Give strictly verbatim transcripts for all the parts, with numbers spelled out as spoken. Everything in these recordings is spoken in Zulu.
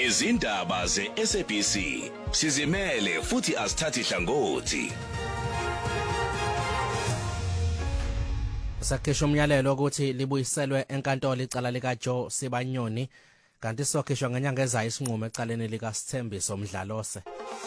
izindaba ze-S A B C sizimele futhi asithathi hlangothi. Sakhishwa umyalelo ukuthi libuyiselwe enkantolo icala lika Joe Sibanyoni kanti sokhishwa ngenyanga ezayo isinqumo ecaleni lika Sithembiso Mdlalose.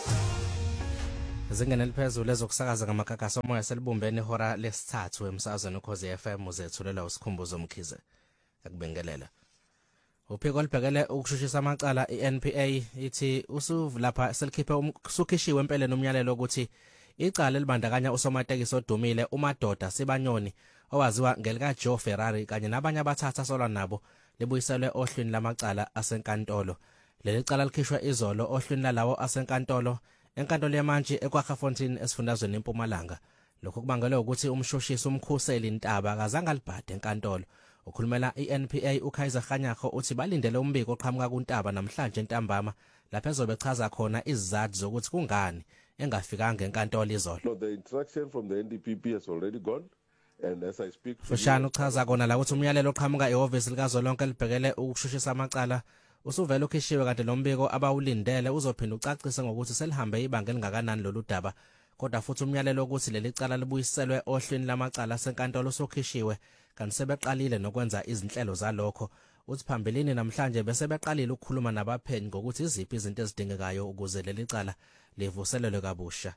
Zingene liphezulu ezokusakaza ngamagagasi omoya selibumbene ihora lesithathu emsakazweni ukhozi F M uzethulela usikhumbuzo Mkhize. Akubengelela. Uphiko olubhekele ukushushisa amacala i-N P A ithi usuvu lapha selikhiphe usukhishiwe empeleni umyalelo ukuthi icala elibandakanya usomatekisi odumile uMadoda Sibanyoni owaziwa ngelika Joe Ferrari kanye nabanye abathatha solwa nabo libuyiselwe ohlwini lamacala asenkantolo. Leli cala likhishwe izolo ohlwini lalawo asenkantolo enkantolo yamanje eKwaGafontein esifundazweni eMpumalanga. Lokho kubangelwe ukuthi umshushisi umkhuseli Ntaba akazange alibhade enkantolo. Ukhulumela i-N P A uKaiser Kganyakgo uthi balindele umbiko oqhamuka kuNtaba namhlanje ntambama lapha ezobechaza khona izizathu zokuthi kungani engafikanga enkantolo izolo. No, the instruction from the N D P P has already gone. And as I speak, Fushane uchaza kona la ukuthi umyalelo oqhamuka ehhovisi likazolonke libhekele ukushushisa amacala usuvela ukhishiwe kanti lo mbiko abawulindele uzophinda ucacise ngokuthi selihambe ibanga elingakanani lolu daba. Kodwa futhi umyalelo ukuthi leli cala libuyiselwe ohlwini lamacala senkantolo usukhishiwe kanti sebeqalile nokwenza izinhlelo zalokho. Uthi phambilini namhlanje bese beqalile ukukhuluma nabaphenyi ngokuthi iziphi izinto ezidingekayo ukuze leli cala livuselelwe kabusha.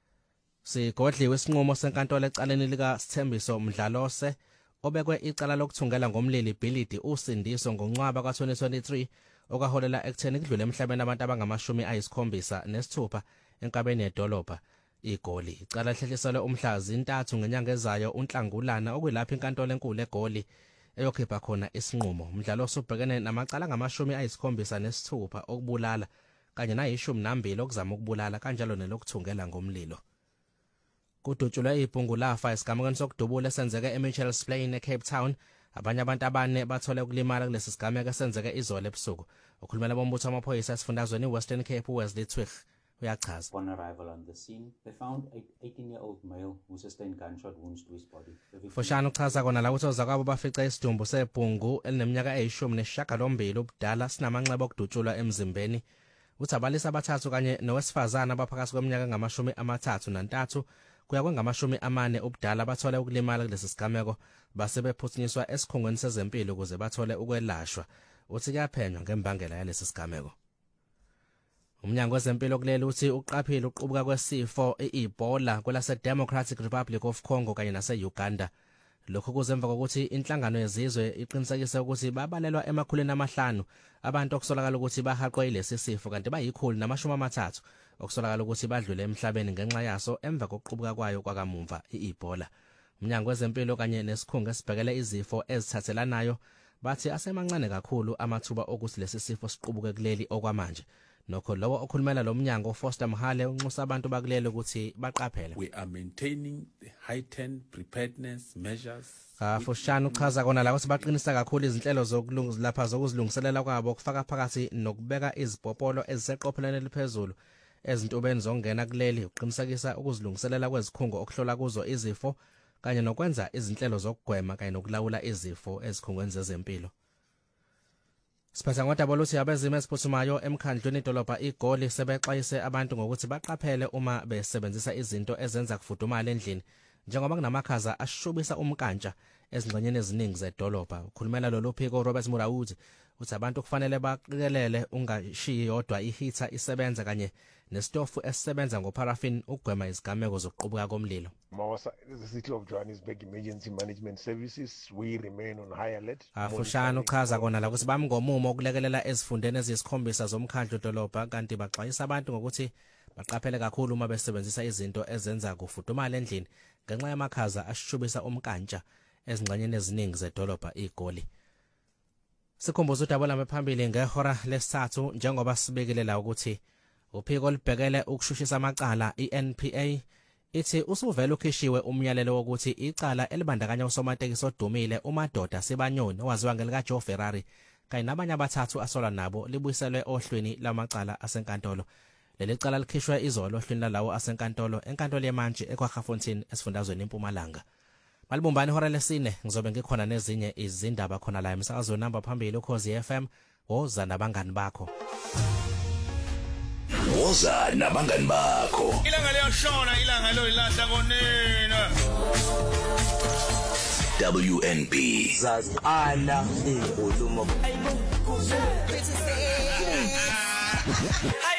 Sigodliwe isinqumo senkantolo ecaleni lika Sithembiso Mdlalose obekwe icala lokuthungela ngomlili Bhilidi usindiso ngoNcwaba ka twenty twenty-three okaholela ekutheni kudlule emhlabeni abantu abangamashumi ayisikhombisa nesithupha enkabeni yedolobha iGoli. Icala lihlehliselwe umhla zintathu ngenyanga ezayo uNhlangulana okwelapha inkantolo enkulu eGoli eyokhipha khona isinqumo. Mdlalose ubhekene namacala ngamashumi ayisikhombisa nesithupha okubulala kanye nayishumi nambili okuzama ukubulala kanjalo nelokuthungela ngomlilo. Kudutshulwe ibhungu lafa esigamekweni sokudubula esenzeke eMitchells Plain eCape Town. Abanye abantu abane bathole ukulimala kulesi sigameko esenzeke izolo ebusuku. Ukhulumela bombutho wamaphoyisa esifundazweni iWestern Cape uWesley Twig uyachaza. Upon arrival on the scene, they found an eighteen-year-old male who sustained gunshot wounds to his body. Fushane uchaza kona la ukuthi ozakwabo bafica isidumbu sebhungu elineminyaka eyishumi nesishiyagalombili ubudala sinamanxeba okudutshulwa emzimbeni. Uthi abalisa abathathu kanye nowesifazana abaphakathi kweminyaka ngamashumi amathathu nantathu kuya kwengamashumi amane ubudala bathole ukulimala kulesi sigameko base bephuthunyiswa esikhungweni sezempilo ukuze bathole ukwelashwa. Uthi kuyaphenywa ngembangela yalesi sigameko. Umnyango wezempilo kuleli uthi uqaphile uqubuka kwesifo i-Ebola kwelase Democratic Republic of Congo kanye nase-Uganda. Lokho kuzemva kokuthi inhlangano yezizwe iqinisekise ukuthi babalelwa emakhuleni amahlanu abantu okusolakala ukuthi bahaqwe ilesi sifo kanti bayikhulu namashumi amathathu okusolakala ukuthi badlule emhlabeni ngenxa yaso emva kokuqubuka kwayo kwakamumva i-Ebola. Umnyango wezempilo kanye nesikhungo esibhekele izifo ezithathelanayo bathi asemancane kakhulu amathuba okuthi lesi sifo siqubuke kuleli okwamanje. Nokho lowo okhulumela lo mnyango uFoster Mahale unxusa abantu bakulelo ukuthi baqaphele. We are maintaining the heightened preparedness measures. Ah Fushane uchaza kona la ukuthi baqinisa kakhulu izinhlelo zokulungisa lapha zokuzilungiselela kwabo kufaka phakathi nokubeka izibhopolo eziseqophelweni eliphezulu ezintubeni zongena kuleli uqinisekisa ukuzilungiselela kwezikhungo okuhlola kuzo izifo kanye nokwenza izinhlelo zokugwema kanye nokulawula izifo ezikhungweni zezempilo. Siphatha ngodaba luthi abezimo esiphuthumayo emkhandlweni idolobha iGoli sebexwayise abantu ngokuthi baqaphele uma besebenzisa izinto ezenza kufudumala endlini njengoba kunamakhaza ashubisa umkantsha ezingxenyeni eziningi zedolobha. Ukhulumela lolu phiko Robert Murawuti uthi abantu kufanele baqikelele ungashiyi yodwa iheater isebenza kanye nestofu esisebenza ngoparaffin ukugwema izigameko zokuqubuka komlilo. Mawasa, the City of Johannesburg Emergency Management Services, we remain on high alert. Fushane uchaza kona la ukuthi bamngomumo ukulekelela ezifundeni eziyisikhombisa zomkhandlu dolobha kanti baxwayisa abantu ngokuthi baqaphele kakhulu uma besebenzisa izinto ezenza kufudumala endlini ngenxa yamakhaza ashubisa umkantsha ezingxenyeni eziningi zedolobha iGoli. Sikhumbuza udaba lami phambili ngehora lesithathu njengoba sibekile la ukuthi uphiko olubhekele ukushushisa amacala i-N P A ithi usuvela ukhishiwe umyalelo wokuthi icala elibandakanya usomatekisi odumile uMadoda Sibanyoni owaziwa ngelika Joe Ferrari kanye nabanye abathathu asolwa nabo libuyiselwe ohlwini lamacala asenkantolo. Leli cala likhishwe izolo ohlwini lalawo asenkantolo enkantolo yamanje eKwaGafontein esifundazweni eMpumalanga. Malibumbani ihora lesine ngizobe ngikhona nezinye izindaba khona la emsakazweni namba phambili ukhozi F M woza nabangani bakho. Woza nabangani bakho. Ilanga liyashona, ilanga loyilahla konina. W N B Zazana inkulumo.